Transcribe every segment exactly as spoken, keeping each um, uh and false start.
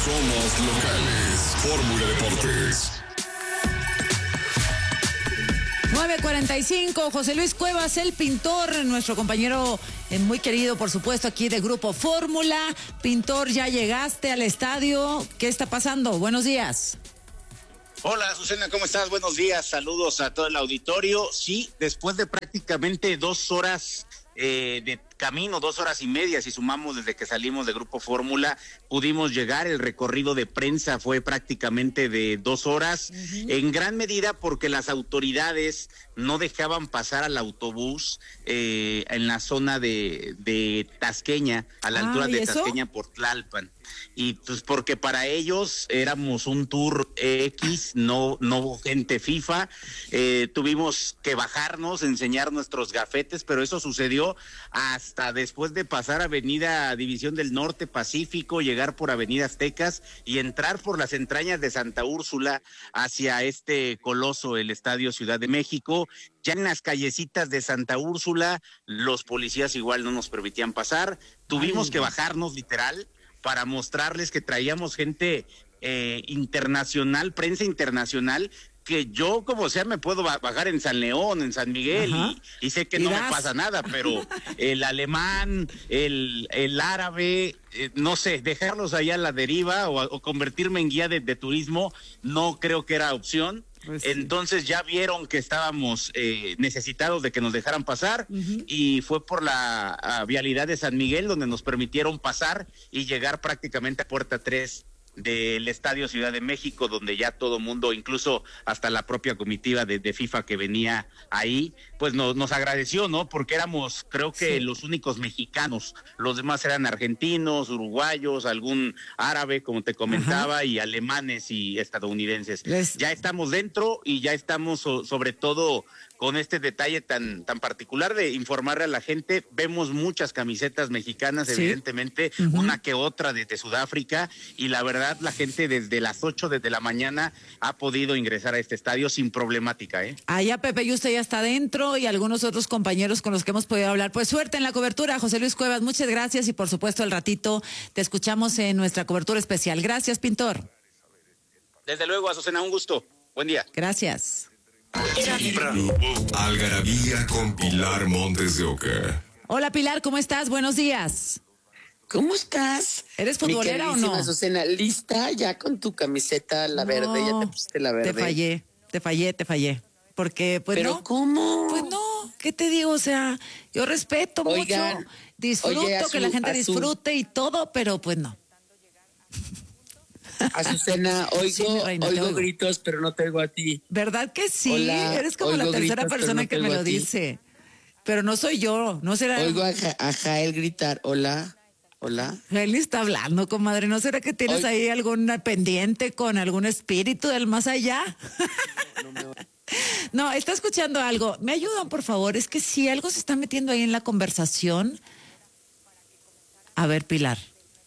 Somos locales. Fórmula Deportes. nueve cuarenta y cinco, José Luis Cuevas, el pintor, nuestro compañero eh, muy querido, por supuesto, aquí de Grupo Fórmula. Pintor, ya llegaste al estadio. ¿Qué está pasando? Buenos días. Hola, Susana, ¿cómo estás? Buenos días, saludos a todo el auditorio. Sí, después de prácticamente dos horas eh, de camino, dos horas y media, si sumamos desde que salimos de Grupo Fórmula, pudimos llegar. El recorrido de prensa fue prácticamente de dos horas, uh-huh. en gran medida porque las autoridades no dejaban pasar al autobús eh, en la zona de, de Tasqueña, a la ah, altura de eso? Tasqueña por Tlalpan. Y pues porque para ellos éramos un tour X, no no gente FIFA, eh, tuvimos que bajarnos, enseñar nuestros gafetes, pero eso sucedió hasta después de pasar Avenida División del Norte, Pacífico, llegar por Avenida Aztecas y entrar por las entrañas de Santa Úrsula hacia este coloso, el Estadio Ciudad de México. Ya en las callecitas de Santa Úrsula, los policías igual no nos permitían pasar, tuvimos Ay, que bajarnos literal, para mostrarles que traíamos gente eh, internacional, prensa internacional, que yo como sea me puedo bajar en San León, en San Miguel, y, y sé que no me pasa nada, pero el alemán, el, el árabe, eh, no sé, dejarlos allá a la deriva o, o convertirme en guía de, de turismo, no creo que era opción. Pues sí. Entonces ya vieron que estábamos eh, necesitados de que nos dejaran pasar, uh-huh. y fue por la vialidad de San Miguel donde nos permitieron pasar y llegar prácticamente a puerta tres del Estadio Ciudad de México, donde ya todo mundo, incluso hasta la propia comitiva de, de FIFA que venía ahí, pues nos, nos agradeció, ¿no? Porque éramos, creo que sí. los únicos mexicanos, los demás eran argentinos, uruguayos, algún árabe, como te comentaba, Ajá. y alemanes y estadounidenses. Les... Ya estamos dentro y ya estamos so, sobre todo con este detalle tan tan particular de informarle a la gente. Vemos muchas camisetas mexicanas, ¿sí? Evidentemente, uh-huh. una que otra desde Sudáfrica, y la verdad la gente desde las ocho desde la mañana ha podido ingresar a este estadio sin problemática, ¿eh? Allá Pepe y usted ya está dentro, y algunos otros compañeros con los que hemos podido hablar. Pues suerte en la cobertura, José Luis Cuevas, muchas gracias, y por supuesto al ratito te escuchamos en nuestra cobertura especial. Gracias, pintor. Desde luego, Azucena, un gusto. Buen día. Gracias. Algarabía con Pilar Montes de Oca. Hola Pilar, ¿cómo estás? Buenos días. ¿Cómo estás? ¿Eres futbolera o no? Azucena, ¿lista ya con tu camiseta la no, verde? Ya te pusiste la verde. Te fallé, te fallé, te fallé. Porque, pues ¿Pero no. cómo? Pues no, ¿qué te digo? O sea, yo respeto Oigan, mucho, disfruto oye, su, que la gente disfrute su... y todo, pero pues no. Azucena, oigo, sí, reina, oigo, oigo gritos, pero no te oigo a ti. ¿Verdad que sí? Hola, eres como la tercera gritos, persona no que me lo dice. Pero no soy yo, no será. Oigo a, ja, a Jael gritar, hola, hola. Jael está hablando, comadre. ¿No será que tienes Oye. ahí algún pendiente con algún espíritu del más allá? No, no, no. No, está escuchando algo. ¿Me ayudan, por favor? Es que si algo se está metiendo ahí en la conversación. A ver, Pilar.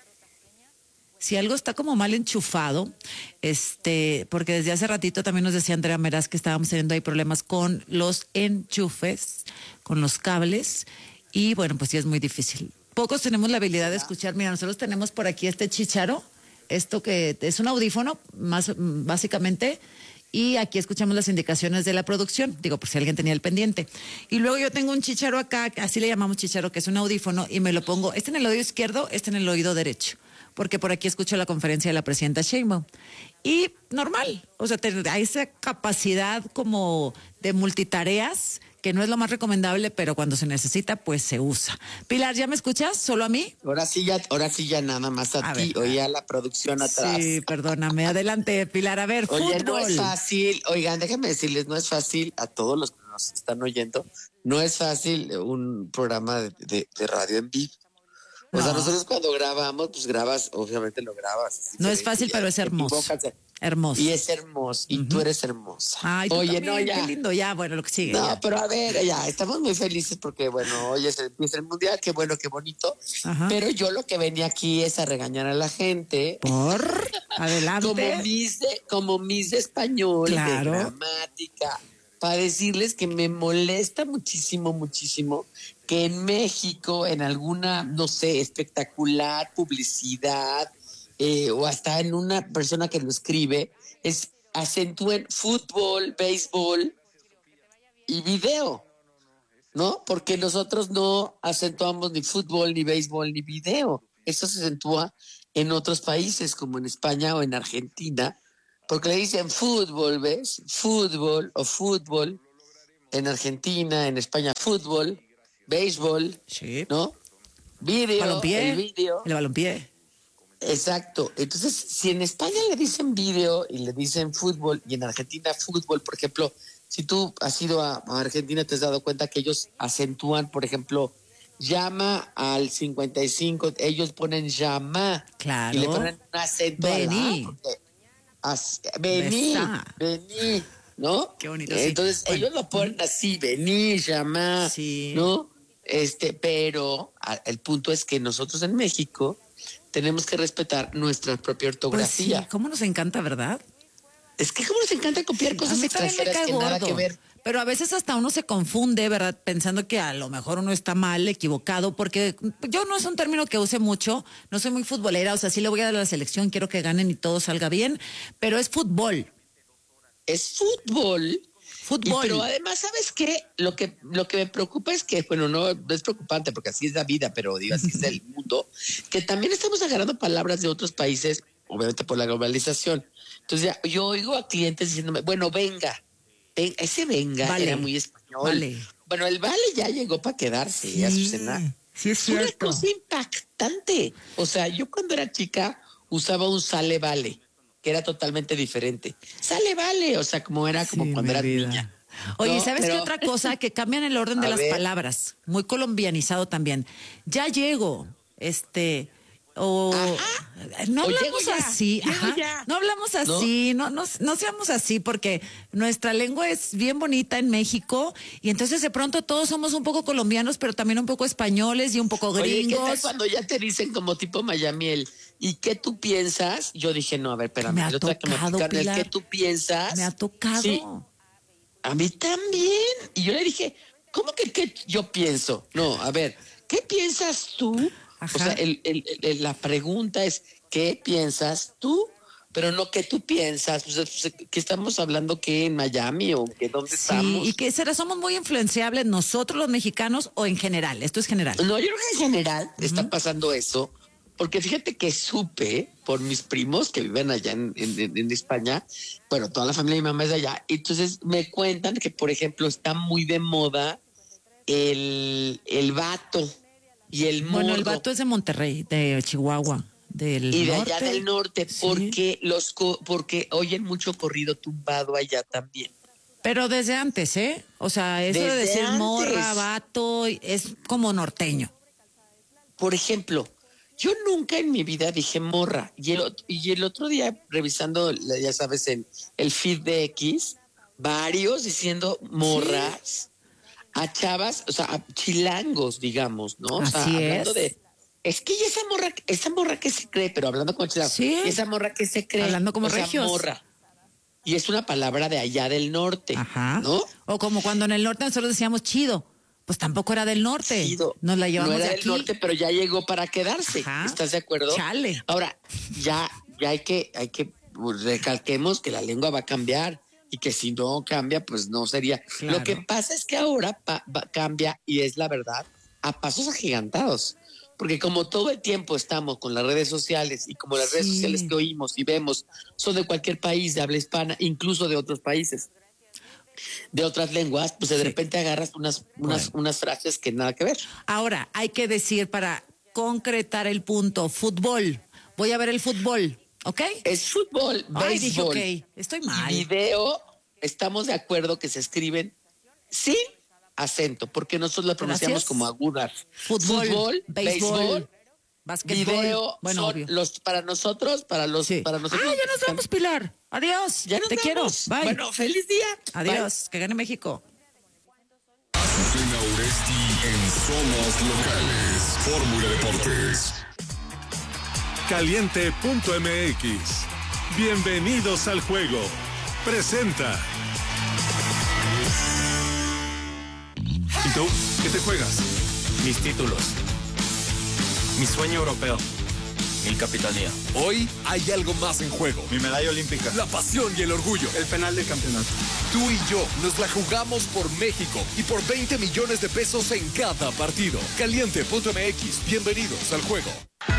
Si algo está como mal enchufado, este, porque desde hace ratito también nos decía Andrea Meraz que estábamos teniendo ahí problemas con los enchufes, con los cables, y bueno, pues sí es muy difícil. Pocos tenemos la habilidad de escuchar. Mira, nosotros tenemos por aquí este chícharo, esto que es un audífono, más básicamente, y aquí escuchamos las indicaciones de la producción, digo, por si alguien tenía el pendiente. Y luego yo tengo un chícharo acá, así le llamamos chícharo, que es un audífono, y me lo pongo, este en el oído izquierdo, este en el oído derecho, porque por aquí escucho la conferencia de la presidenta Sheinbaum. Y normal, o sea, hay esa capacidad como de multitareas, que no es lo más recomendable, pero cuando se necesita, pues se usa. Pilar, ¿ya me escuchas? ¿Solo a mí? Ahora sí ya, ahora sí ya nada más a, a ti, oye, a la producción atrás. Sí, perdóname, adelante, Pilar, a ver, Oye, fútbol. No es fácil, oigan, déjenme decirles, no es fácil a todos los que nos están oyendo, no es fácil un programa de, de, de radio en vivo. O no. sea, nosotros cuando grabamos, pues grabas, obviamente lo grabas. No es fácil, pero es hermoso. Hermoso. Y es hermoso, y uh-huh. tú eres hermosa. Ay, tú Oye, también, no, ya. Qué lindo, ya, bueno, lo que sigue. No, ya. pero a ver, ya, estamos muy felices porque, bueno, hoy es el, es el mundial, qué bueno, qué bonito. Ajá. Pero yo lo que venía aquí es a regañar a la gente. Por, adelante. Como mis de, como mis de español, claro. de gramática, para decirles que me molesta muchísimo, muchísimo que en México, en alguna, no sé, espectacular publicidad, eh, o hasta en una persona que lo escribe, es acentúen fútbol, béisbol y video, ¿no? Porque nosotros no acentuamos ni fútbol, ni béisbol, ni video. Eso se acentúa en otros países, como en España o en Argentina, porque le dicen fútbol, ¿ves? Fútbol o fútbol. En Argentina, en España, fútbol, béisbol, Sí. ¿no? Video, Balompié. el video. El balompié. Exacto. Entonces, si en España le dicen video y le dicen fútbol, y en Argentina fútbol, por ejemplo, si tú has ido a, a Argentina, te has dado cuenta que ellos acentúan, por ejemplo, llama al cincuenta y cinco, ellos ponen llama. Claro. Y le ponen un acento a la Vení. A, porque as- vení, Besá. vení, ¿no? Qué bonito, sí. Entonces, Bueno. ellos lo ponen así, vení, llama, Sí. ¿no? Este, pero a- el punto es que nosotros en México tenemos que respetar nuestra propia Pues sí, ortografía. cómo nos encanta, ¿verdad? Es que como nos encanta copiar A cosas mí también me extranjeras cae que nada gordo. que ver. Pero a veces hasta uno se confunde, ¿verdad? Pensando que a lo mejor uno está mal, equivocado, porque yo no es un término que use mucho, no soy muy futbolera, o sea, sí le voy a dar a la selección, quiero que ganen y todo salga bien, pero es fútbol. Es fútbol. Fútbol. Y, pero además, ¿sabes qué? Lo que, lo que me preocupa es que, bueno, no, no es preocupante porque así es la vida, pero digo, así es el mundo, que también estamos agarrando palabras de otros países, obviamente por la globalización. Entonces ya, yo oigo a clientes diciéndome, bueno, venga, ven, ese venga Vale. era muy español. Vale. Bueno, el vale ya llegó para quedarse, Sí, Azucena. sí es Fue una cierto. cosa impactante. O sea, yo cuando era chica usaba un sale vale, que era totalmente diferente. Sale vale, o sea, como era como Sí, cuando mi era vida. niña. Oye, No, ¿sabes qué pero- otra cosa? Que cambian el orden de A las ver. palabras. Muy colombianizado también. Ya llego, este, o no O hablamos llego ya, así, llego ajá. ya. No hablamos así, no, no, no seamos así, porque nuestra lengua es bien bonita en México, y entonces de pronto todos somos un poco colombianos, pero también un poco españoles y un poco Oye, ¿qué tal gringos. cuando ya te dicen como tipo Mayamiel? ¿Y qué tú piensas? Yo dije, no, a ver, espérame. Me ha el otro día que me tocado, explicaron el Pilar. ¿qué tú piensas? Me ha tocado. Sí, a mí también. Y yo le dije, ¿cómo que qué yo pienso? No, a ver, ¿qué piensas tú? Ajá. O sea, el- el- el- la pregunta es, ¿qué piensas tú? Pero no qué tú piensas. Pues, pues, ¿qué estamos hablando? ¿Que en Miami o que dónde Sí, estamos? y que será, somos muy influenciables nosotros los mexicanos o en general, esto es general. No, yo creo que en general está pasando eso, porque fíjate que supe por mis primos que viven allá en, en- en España, bueno, toda la familia de mi mamá es de allá, entonces me cuentan que, por ejemplo, está muy de moda el, el vato y el morro. Bueno, el vato es de Monterrey, de Chihuahua, del y de norte. allá del norte, Sí. porque los co- porque oyen mucho corrido tumbado allá también. Pero desde antes, ¿eh? O sea, eso de Desde decir antes. morra, vato, es como norteño. Por ejemplo, yo nunca en mi vida dije morra. Y el, ot- y el otro día, revisando, la- ya sabes, en el feed de X, varios diciendo morras a chavas, o sea, a chilangos, digamos, ¿no? O sea, Así hablando es. de. Es que y esa morra, esa morra que se cree, pero hablando como chilangos, Sí. esa morra que se cree. Hablando como o sea, regios. morra. Y es una palabra de allá del norte, Ajá. ¿no? O como cuando en el norte nosotros decíamos chido, pues tampoco era del norte. Chido. Nos la llevamos no era de del aquí. norte, pero ya llegó para quedarse. Ajá. ¿Estás de acuerdo? Chale. Ahora, ya, ya hay que, hay que pues, recalquemos que la lengua va a cambiar y que si no cambia, pues no sería. Claro. Lo que pasa es que ahora pa- va- cambia y es la verdad a pasos agigantados. Porque como todo el tiempo estamos con las redes sociales y como las redes Sí. sociales que oímos y vemos son de cualquier país de habla hispana, incluso de otros países, de otras lenguas, pues de Sí. repente agarras unas, unas, Bueno. unas frases que nada que ver. Ahora, hay que decir para concretar el punto, fútbol. Voy a ver el fútbol, ¿ok? Es fútbol, Ay, dije, béisbol. ok, estoy mal. Y video, estamos de acuerdo que se escriben sin acento, porque nosotros la pronunciamos Gracias. como agudas. Fútbol, béisbol, béisbol, básquetbol. video, Bueno, son obvio. los para nosotros, para los Sí. para nosotros. Ah, ya nos vamos, Pilar. Adiós. Ya nos Te quiero. vamos. Bye. Bueno, feliz día. Adiós. Que gane México. Azucena Oresti en Somos Locales. Fórmula Deportes. Caliente punto m x. Bienvenidos al juego. Presenta. ¿Y tú? ¿Qué te juegas? Mis títulos. Mi sueño europeo. el Capitanía. Hoy hay algo más en juego. Mi medalla olímpica. La pasión y el orgullo. El penal de campeonato. Tú y yo nos la jugamos por México y por veinte millones de pesos en cada partido. Caliente punto m x. Bienvenidos al juego.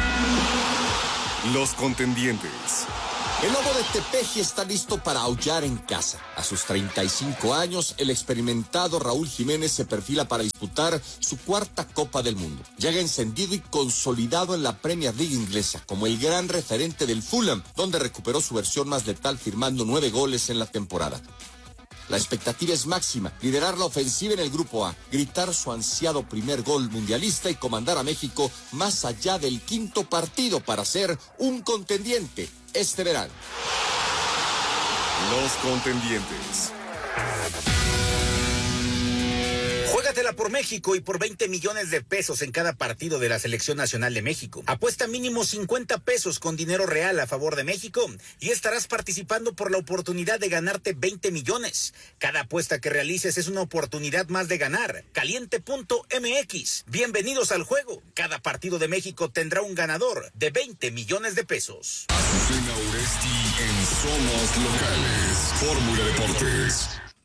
Los contendientes. El lobo de Tepeji está listo para aullar en casa. A sus treinta y cinco años, el experimentado Raúl Jiménez se perfila para disputar su cuarta Copa del Mundo. Llega encendido y consolidado en la Premier League inglesa como el gran referente del Fulham, donde recuperó su versión más letal firmando nueve goles en la temporada. La expectativa es máxima, liderar la ofensiva en el Grupo A, gritar su ansiado primer gol mundialista y comandar a México más allá del quinto partido para ser un contendiente este verano. Los contendientes. Juégatela por México y por veinte millones de pesos en cada partido de la Selección Nacional de México. Apuesta mínimo cincuenta pesos con dinero real a favor de México y estarás participando por la oportunidad de ganarte veinte millones. Cada apuesta que realices es una oportunidad más de ganar. Caliente punto m x. Bienvenidos al juego. Cada partido de México tendrá un ganador de veinte millones de pesos. Azucena Oresti en Somos Locales. Fórmula Deportes.